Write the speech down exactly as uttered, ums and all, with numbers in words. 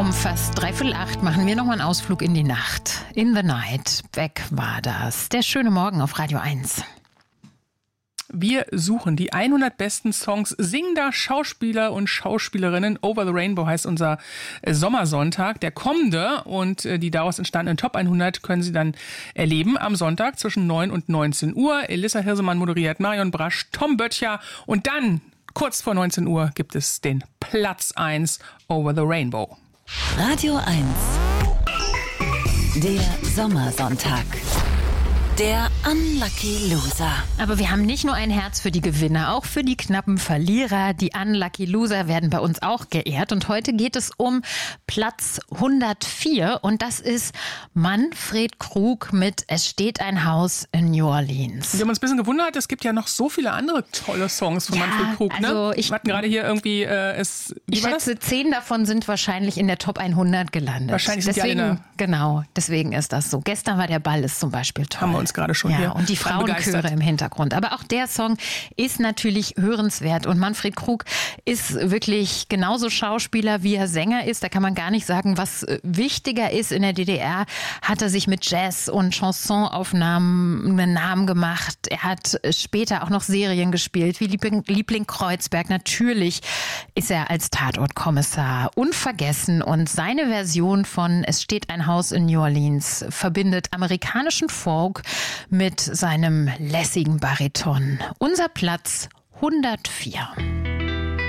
Um fast dreiviertel acht machen wir nochmal einen Ausflug in die Nacht. In the Night. Weg war das. Der schöne Morgen auf Radio eins. Wir suchen die hundert besten Songs singender Schauspieler und Schauspielerinnen. Over the Rainbow heißt unser Sommersonntag, der kommende. Und die daraus entstandenen Top hundert können Sie dann erleben am Sonntag zwischen neun und neunzehn Uhr. Elissa Hirsemann moderiert, Marion Brasch, Tom Böttcher. Und dann, kurz vor neunzehn Uhr, gibt es den Platz eins Over the Rainbow. Radio eins. Der Sommersonntag. Der Unlucky Loser. Aber wir haben nicht nur ein Herz für die Gewinner, auch für die knappen Verlierer. Die Unlucky Loser werden bei uns auch geehrt. Und heute geht es um Platz hundertvier. Und das ist Manfred Krug mit Es steht ein Haus in New Orleans. Wir haben uns ein bisschen gewundert, es gibt ja noch so viele andere tolle Songs von ja, Manfred Krug. Also ne? ich, Wir hatten gerade hier irgendwie... Äh, es, ich schätze, zehn davon sind wahrscheinlich in der Top hundert gelandet. Wahrscheinlich sind deswegen, die alle... Genau, deswegen ist das so. Gestern war der Ball ist zum Beispiel toll. Haben wir uns gerade schon ja, hier und die Frauenchöre im Hintergrund. Aber auch der Song ist natürlich hörenswert. Und Manfred Krug ist wirklich genauso Schauspieler, wie er Sänger ist. Da kann man gar nicht sagen, was wichtiger ist. In der D D R hat er sich mit Jazz- und Chansonaufnahmen einen Namen gemacht. Er hat später auch noch Serien gespielt, wie Liebling, Liebling Kreuzberg. Natürlich ist er als Tatortkommissar unvergessen. Und seine Version von Es steht ein Haus in New Orleans verbindet amerikanischen Folk mit seinem lässigen Bariton. Unser Platz hundertvier.